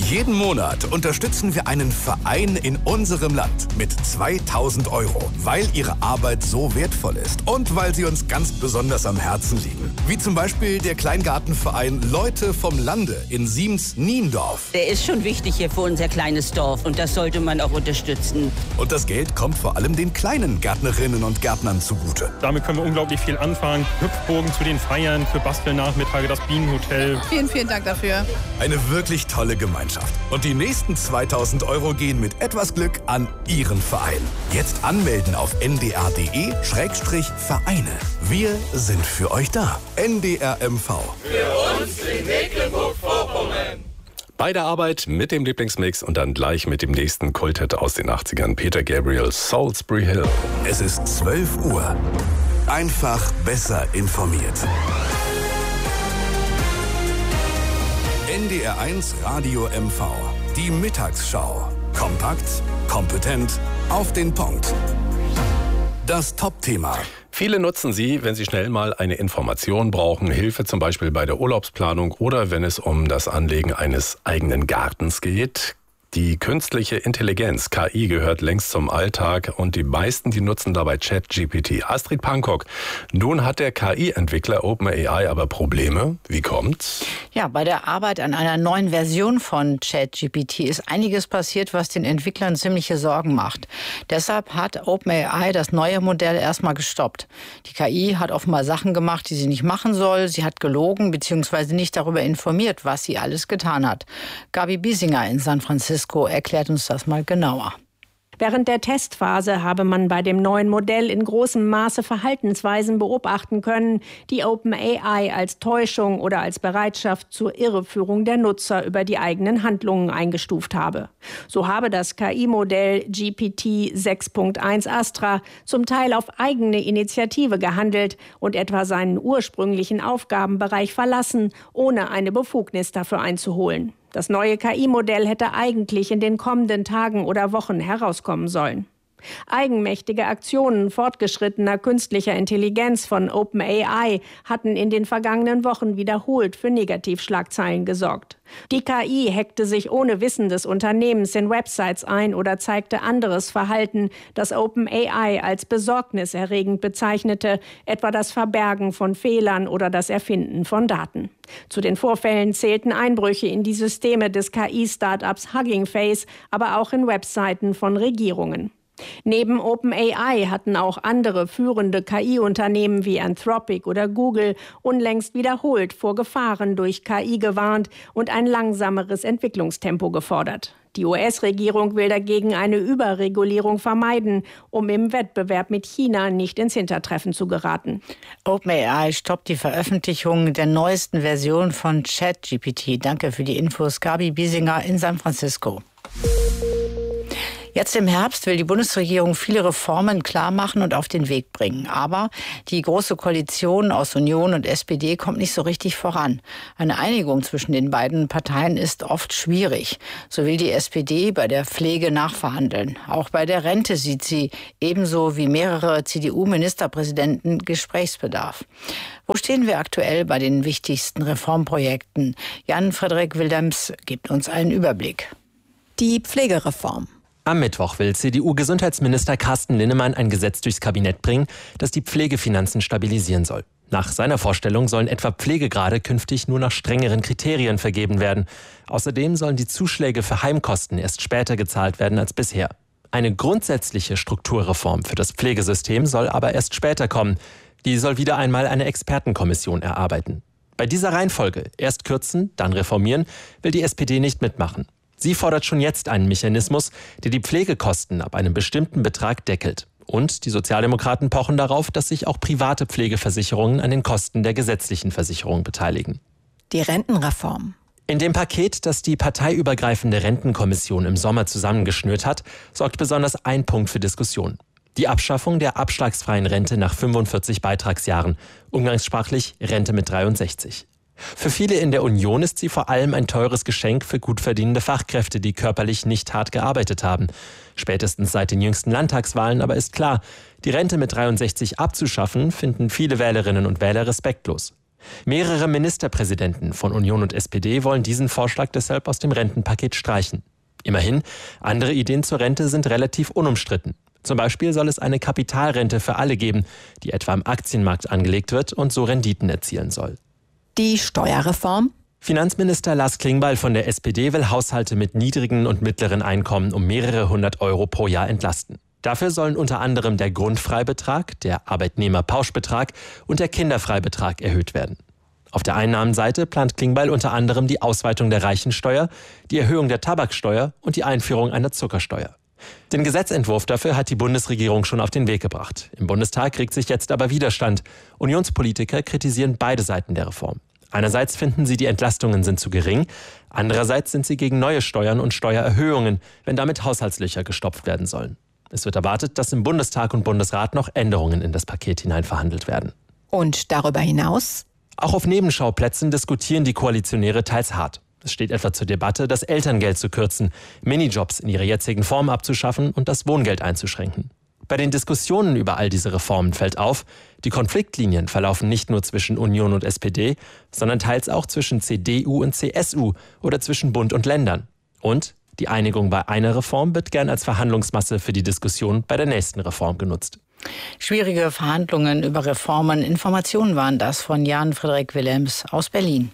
Jeden Monat unterstützen wir einen Verein in unserem Land mit 2.000 €, weil ihre Arbeit so wertvoll ist und weil sie uns ganz besonders am Herzen liegen. Wie zum Beispiel der Kleingartenverein Leute vom Lande in Siems-Niendorf. Der ist schon wichtig hier für unser kleines Dorf und das sollte man auch unterstützen. Und das Geld kommt vor allem den kleinen Gärtnerinnen und Gärtnern zugute. Damit können wir unglaublich viel anfangen. Hüpfburgen zu den Feiern, für Bastelnachmittage, das Bienenhotel. Vielen, vielen Dank dafür. Eine wirklich tolle Gemeinschaft. Und die nächsten 2.000 € gehen mit etwas Glück an Ihren Verein. Jetzt anmelden auf ndr.de/Vereine. Wir sind für euch da. NDR MV. Für uns in Mecklenburg-Vorpommern. Bei der Arbeit mit dem Lieblingsmix und dann gleich mit dem nächsten Kulthit aus den 80ern. Peter Gabriel, Salisbury Hill. Es ist 12 Uhr. Einfach besser informiert. NDR 1 Radio MV. Die Mittagsschau. Kompakt, kompetent, auf den Punkt. Das Top-Thema. Viele nutzen sie, wenn sie schnell mal eine Information brauchen, Hilfe zum Beispiel bei der Urlaubsplanung oder wenn es um das Anlegen eines eigenen Gartens geht. Die künstliche Intelligenz, KI, gehört längst zum Alltag und die meisten, die nutzen dabei ChatGPT. Astrid Pankok, nun hat der KI-Entwickler OpenAI aber Probleme. Wie kommt's? Ja, bei der Arbeit an einer neuen Version von ChatGPT ist einiges passiert, was den Entwicklern ziemliche Sorgen macht. Deshalb hat OpenAI das neue Modell erstmal gestoppt. Die KI hat offenbar Sachen gemacht, die sie nicht machen soll. Sie hat gelogen bzw. nicht darüber informiert, was sie alles getan hat. Gabi Biesinger in San Francisco erklärt uns das mal genauer. Während der Testphase habe man bei dem neuen Modell in großem Maße Verhaltensweisen beobachten können, die OpenAI als Täuschung oder als Bereitschaft zur Irreführung der Nutzer über die eigenen Handlungen eingestuft habe. So habe das KI-Modell GPT 6.1 Astra zum Teil auf eigene Initiative gehandelt und etwa seinen ursprünglichen Aufgabenbereich verlassen, ohne eine Befugnis dafür einzuholen. Das neue KI-Modell hätte eigentlich in den kommenden Tagen oder Wochen herauskommen sollen. Eigenmächtige Aktionen fortgeschrittener künstlicher Intelligenz von OpenAI hatten in den vergangenen Wochen wiederholt für Negativschlagzeilen gesorgt. Die KI hackte sich ohne Wissen des Unternehmens in Websites ein oder zeigte anderes Verhalten, das OpenAI als besorgniserregend bezeichnete, etwa das Verbergen von Fehlern oder das Erfinden von Daten. Zu den Vorfällen zählten Einbrüche in die Systeme des KI-Startups Hugging Face, aber auch in Webseiten von Regierungen. Neben OpenAI hatten auch andere führende KI-Unternehmen wie Anthropic oder Google unlängst wiederholt vor Gefahren durch KI gewarnt und ein langsameres Entwicklungstempo gefordert. Die US-Regierung will dagegen eine Überregulierung vermeiden, um im Wettbewerb mit China nicht ins Hintertreffen zu geraten. OpenAI stoppt die Veröffentlichung der neuesten Version von ChatGPT. Danke für die Infos, Gabi Biesinger in San Francisco. Jetzt im Herbst will die Bundesregierung viele Reformen klarmachen und auf den Weg bringen. Aber die Große Koalition aus Union und SPD kommt nicht so richtig voran. Eine Einigung zwischen den beiden Parteien ist oft schwierig. So will die SPD bei der Pflege nachverhandeln. Auch bei der Rente sieht sie ebenso wie mehrere CDU-Ministerpräsidenten Gesprächsbedarf. Wo stehen wir aktuell bei den wichtigsten Reformprojekten? Jan-Frederik Wildems gibt uns einen Überblick. Die Pflegereform. Am Mittwoch will CDU-Gesundheitsminister Carsten Linnemann ein Gesetz durchs Kabinett bringen, das die Pflegefinanzen stabilisieren soll. Nach seiner Vorstellung sollen etwa Pflegegrade künftig nur nach strengeren Kriterien vergeben werden. Außerdem sollen die Zuschläge für Heimkosten erst später gezahlt werden als bisher. Eine grundsätzliche Strukturreform für das Pflegesystem soll aber erst später kommen. Die soll wieder einmal eine Expertenkommission erarbeiten. Bei dieser Reihenfolge, erst kürzen, dann reformieren, will die SPD nicht mitmachen. Sie fordert schon jetzt einen Mechanismus, der die Pflegekosten ab einem bestimmten Betrag deckelt. Und die Sozialdemokraten pochen darauf, dass sich auch private Pflegeversicherungen an den Kosten der gesetzlichen Versicherung beteiligen. Die Rentenreform. In dem Paket, das die parteiübergreifende Rentenkommission im Sommer zusammengeschnürt hat, sorgt besonders ein Punkt für Diskussion. Die Abschaffung der abschlagsfreien Rente nach 45 Beitragsjahren, umgangssprachlich Rente mit 63. Für viele in der Union ist sie vor allem ein teures Geschenk für gut verdienende Fachkräfte, die körperlich nicht hart gearbeitet haben. Spätestens seit den jüngsten Landtagswahlen aber ist klar, die Rente mit 63 abzuschaffen, finden viele Wählerinnen und Wähler respektlos. Mehrere Ministerpräsidenten von Union und SPD wollen diesen Vorschlag deshalb aus dem Rentenpaket streichen. Immerhin, andere Ideen zur Rente sind relativ unumstritten. Zum Beispiel soll es eine Kapitalrente für alle geben, die etwa im Aktienmarkt angelegt wird und so Renditen erzielen soll. Die Steuerreform? Finanzminister Lars Klingbeil von der SPD will Haushalte mit niedrigen und mittleren Einkommen um mehrere hundert Euro pro Jahr entlasten. Dafür sollen unter anderem der Grundfreibetrag, der Arbeitnehmerpauschbetrag und der Kinderfreibetrag erhöht werden. Auf der Einnahmenseite plant Klingbeil unter anderem die Ausweitung der Reichensteuer, die Erhöhung der Tabaksteuer und die Einführung einer Zuckersteuer. Den Gesetzentwurf dafür hat die Bundesregierung schon auf den Weg gebracht. Im Bundestag regt sich jetzt aber Widerstand. Unionspolitiker kritisieren beide Seiten der Reform. Einerseits finden sie, die Entlastungen sind zu gering. Andererseits sind sie gegen neue Steuern und Steuererhöhungen, wenn damit Haushaltslöcher gestopft werden sollen. Es wird erwartet, dass im Bundestag und Bundesrat noch Änderungen in das Paket hinein verhandelt werden. Und darüber hinaus? Auch auf Nebenschauplätzen diskutieren die Koalitionäre teils hart. Es steht etwa zur Debatte, das Elterngeld zu kürzen, Minijobs in ihrer jetzigen Form abzuschaffen und das Wohngeld einzuschränken. Bei den Diskussionen über all diese Reformen fällt auf, die Konfliktlinien verlaufen nicht nur zwischen Union und SPD, sondern teils auch zwischen CDU und CSU oder zwischen Bund und Ländern. Und die Einigung bei einer Reform wird gern als Verhandlungsmasse für die Diskussion bei der nächsten Reform genutzt. Schwierige Verhandlungen über Reformen. Informationen waren das von Jan Friedrich Willems aus Berlin.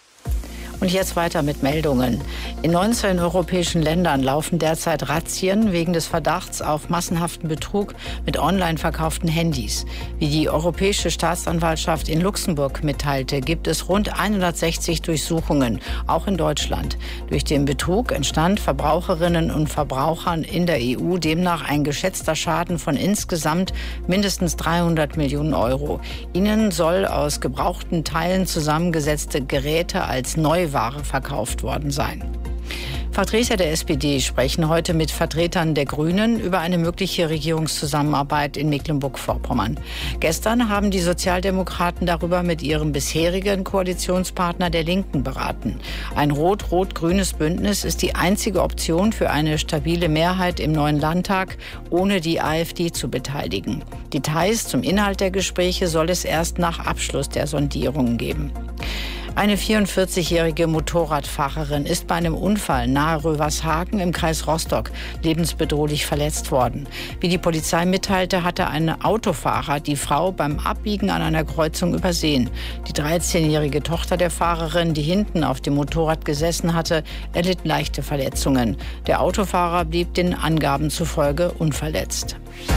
Und jetzt weiter mit Meldungen. In 19 europäischen Ländern laufen derzeit Razzien wegen des Verdachts auf massenhaften Betrug mit online verkauften Handys. Wie die Europäische Staatsanwaltschaft in Luxemburg mitteilte, gibt es rund 160 Durchsuchungen, auch in Deutschland. Durch den Betrug entstand Verbraucherinnen und Verbrauchern in der EU demnach ein geschätzter Schaden von insgesamt mindestens 300 Millionen Euro. Ihnen soll aus gebrauchten Teilen zusammengesetzte Geräte als Neuware verkauft worden sein. Vertreter der SPD sprechen heute mit Vertretern der Grünen über eine mögliche Regierungszusammenarbeit in Mecklenburg-Vorpommern. Gestern haben die Sozialdemokraten darüber mit ihrem bisherigen Koalitionspartner der Linken beraten. Ein rot-rot-grünes Bündnis ist die einzige Option für eine stabile Mehrheit im neuen Landtag, ohne die AfD zu beteiligen. Details zum Inhalt der Gespräche soll es erst nach Abschluss der Sondierungen geben. Eine 44-jährige Motorradfahrerin ist bei einem Unfall nahe Rövershagen im Kreis Rostock lebensbedrohlich verletzt worden. Wie die Polizei mitteilte, hatte ein Autofahrer die Frau beim Abbiegen an einer Kreuzung übersehen. Die 13-jährige Tochter der Fahrerin, die hinten auf dem Motorrad gesessen hatte, erlitt leichte Verletzungen. Der Autofahrer blieb den Angaben zufolge unverletzt.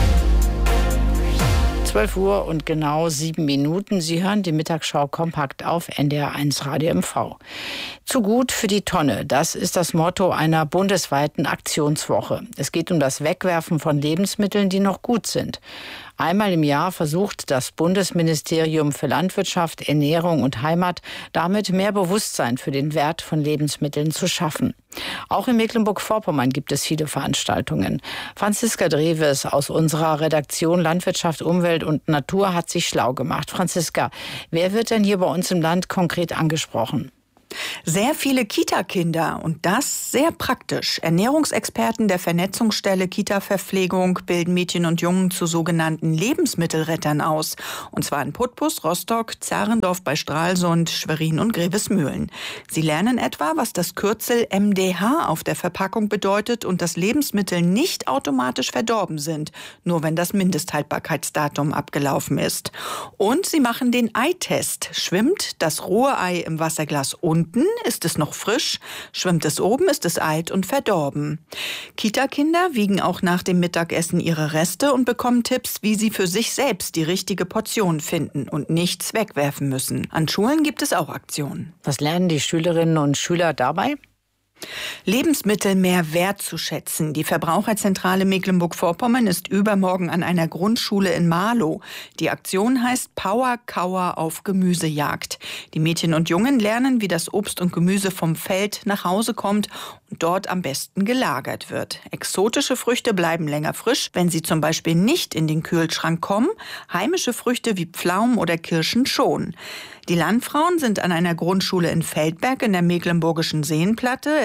12 Uhr und genau 7 Minuten. Sie hören die Mittagsschau kompakt auf NDR1 Radio MV. Zu gut für die Tonne, das ist das Motto einer bundesweiten Aktionswoche. Es geht um das Wegwerfen von Lebensmitteln, die noch gut sind. Einmal im Jahr versucht das Bundesministerium für Landwirtschaft, Ernährung und Heimat damit mehr Bewusstsein für den Wert von Lebensmitteln zu schaffen. Auch in Mecklenburg-Vorpommern gibt es viele Veranstaltungen. Franziska Dreves aus unserer Redaktion Landwirtschaft, Umwelt und Natur hat sich schlau gemacht. Franziska, wer wird denn hier bei uns im Land konkret angesprochen? Sehr viele Kita-Kinder und das sehr praktisch. Ernährungsexperten der Vernetzungsstelle Kita-Verpflegung bilden Mädchen und Jungen zu sogenannten Lebensmittelrettern aus. Und zwar in Putbus, Rostock, Zarrendorf bei Stralsund, Schwerin und Grevesmühlen. Sie lernen etwa, was das Kürzel MDH auf der Verpackung bedeutet und dass Lebensmittel nicht automatisch verdorben sind, nur wenn das Mindesthaltbarkeitsdatum abgelaufen ist. Und sie machen den Eitest. Schwimmt das rohe Ei im Wasserglas unten, ist es noch frisch, schwimmt es oben, ist es alt und verdorben. Kita-Kinder wiegen auch nach dem Mittagessen ihre Reste und bekommen Tipps, wie sie für sich selbst die richtige Portion finden und nichts wegwerfen müssen. An Schulen gibt es auch Aktionen. Was lernen die Schülerinnen und Schüler dabei? Lebensmittel mehr wertzuschätzen. Die Verbraucherzentrale Mecklenburg-Vorpommern ist übermorgen an einer Grundschule in Marlow. Die Aktion heißt Power Kauer auf Gemüsejagd. Die Mädchen und Jungen lernen, wie das Obst und Gemüse vom Feld nach Hause kommt und dort am besten gelagert wird. Exotische Früchte bleiben länger frisch, wenn sie zum Beispiel nicht in den Kühlschrank kommen. Heimische Früchte wie Pflaumen oder Kirschen schon. Die Landfrauen sind an einer Grundschule in Feldberg in der Mecklenburgischen Seenplatte. Es werden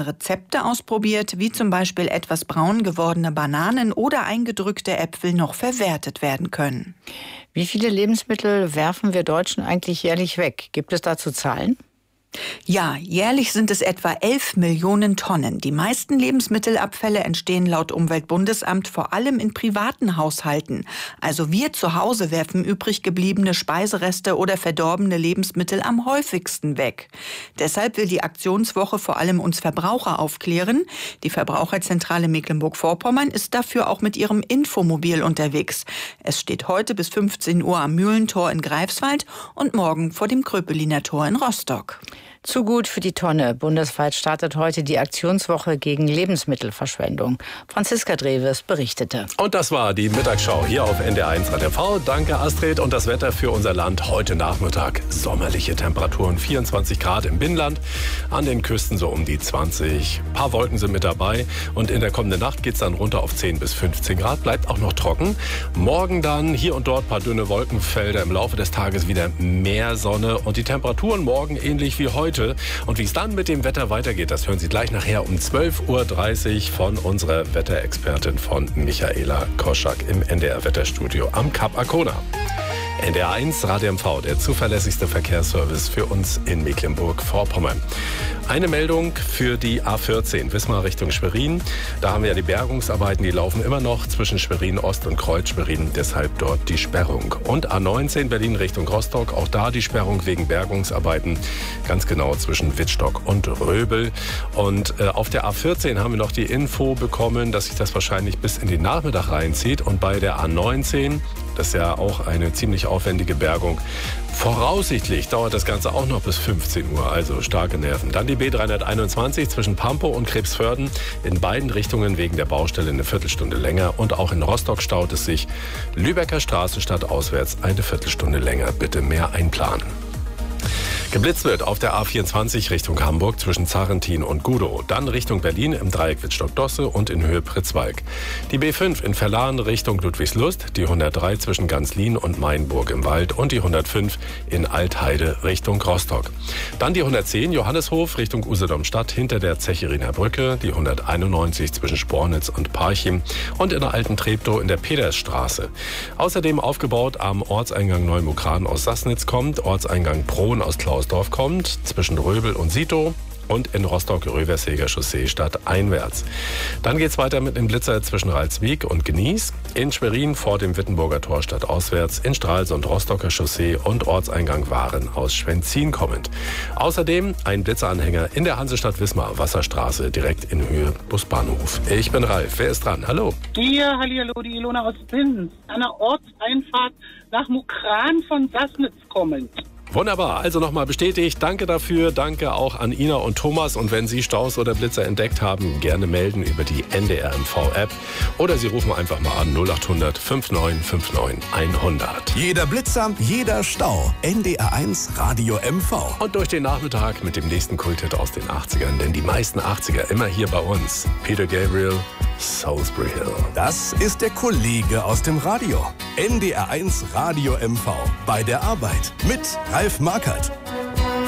Rezepte ausprobiert, wie zum Beispiel etwas braun gewordene Bananen oder eingedrückte Äpfel noch verwertet werden können. Wie viele Lebensmittel werfen wir Deutschen eigentlich jährlich weg? Gibt es dazu Zahlen? Ja, jährlich sind es etwa 11 Millionen Tonnen. Die meisten Lebensmittelabfälle entstehen laut Umweltbundesamt vor allem in privaten Haushalten. Also wir zu Hause werfen übrig gebliebene Speisereste oder verdorbene Lebensmittel am häufigsten weg. Deshalb will die Aktionswoche vor allem uns Verbraucher aufklären. Die Verbraucherzentrale Mecklenburg-Vorpommern ist dafür auch mit ihrem Infomobil unterwegs. Es steht heute bis 15 Uhr am Mühlentor in Greifswald und morgen vor dem Kröpeliner Tor in Rostock. Zu gut für die Tonne. Bundesweit startet heute die Aktionswoche gegen Lebensmittelverschwendung. Franziska Dreves berichtete. Und das war die Mittagsschau hier auf NDR1 Radio. Danke Astrid. Und das Wetter für unser Land heute Nachmittag. Sommerliche Temperaturen, 24 Grad im Binnenland. An den Küsten so um die 20. Ein paar Wolken sind mit dabei. Und in der kommenden Nacht geht es dann runter auf 10 bis 15 Grad. Bleibt auch noch trocken. Morgen dann hier und dort ein paar dünne Wolkenfelder. Im Laufe des Tages wieder mehr Sonne. Und die Temperaturen morgen ähnlich wie heute. Und wie es dann mit dem Wetter weitergeht, das hören Sie gleich nachher um 12.30 Uhr von unserer Wetterexpertin von Michaela Koschak im NDR-Wetterstudio am Kap Arkona. NDR1 Radio MV, der zuverlässigste Verkehrsservice für uns in Mecklenburg-Vorpommern. Eine Meldung für die A14, Wismar Richtung Schwerin. Da haben wir ja die Bergungsarbeiten, die laufen immer noch zwischen Schwerin Ost und Kreuz Schwerin, deshalb dort die Sperrung. Und A19 Berlin Richtung Rostock, auch da die Sperrung wegen Bergungsarbeiten, ganz genau zwischen Wittstock und Röbel. Und auf der A14 haben wir noch die Info bekommen, dass sich das wahrscheinlich bis in den Nachmittag reinzieht. Und bei der A19, das ist ja auch eine ziemlich aufwendige Bergung, voraussichtlich dauert das Ganze auch noch bis 15 Uhr, also starke Nerven. Dann die B321 zwischen Pampow und Krebsvörden, in beiden Richtungen wegen der Baustelle eine Viertelstunde länger. Und auch in Rostock staut es sich. Lübecker Straße stadtauswärts eine Viertelstunde länger. Bitte mehr einplanen. Geblitzt wird auf der A24 Richtung Hamburg zwischen Zarrentin und Gudow. Dann Richtung Berlin im Dreieck Wittstock-Dosse und in Höhe Pritzwalk. Die B5 in Verlan Richtung Ludwigslust, die 103 zwischen Ganzlin und Mainburg im Wald und die 105 in Altheide Richtung Rostock. Dann die 110 Johanneshof Richtung Usedom-Stadt hinter der Zechiriner Brücke, die 191 zwischen Spornitz und Parchim und in der Alten Treptow in der Petersstraße. Außerdem aufgebaut am Ortseingang Neumukran aus Sassnitz kommt, Ortseingang Prohn aus Klausdorf kommt, zwischen Röbel und Sito und in Rostock-Röverseger Chaussee stadteinwärts. Dann geht's weiter mit dem Blitzer zwischen Ralswiek und Gnies, in Schwerin vor dem Wittenburger Tor stadtauswärts, in Stralsund Rostocker Chaussee und Ortseingang Waren aus Schwenzin kommend. Außerdem ein Blitzeranhänger in der Hansestadt Wismar, Wasserstraße, direkt in Höhe Busbahnhof. Ich bin Ralf, wer ist dran? Hallo. Hier, hallihallo, die Ilona aus Binz, an der Ortseinfahrt nach Mukran von Sassnitz kommend. Wunderbar, also nochmal bestätigt. Danke dafür, danke auch an Ina und Thomas. Und wenn Sie Staus oder Blitzer entdeckt haben, gerne melden über die NDR MV-App. Oder Sie rufen einfach mal an 0800 5959 100. Jeder Blitzer, jeder Stau. NDR1 Radio MV. Und durch den Nachmittag mit dem nächsten Kulthit aus den 80ern. Denn die meisten 80er immer hier bei uns. Peter Gabriel, Salisbury Hill. Das ist der Kollege aus dem Radio. NDR1 Radio MV. Bei der Arbeit mit Ralf Markert.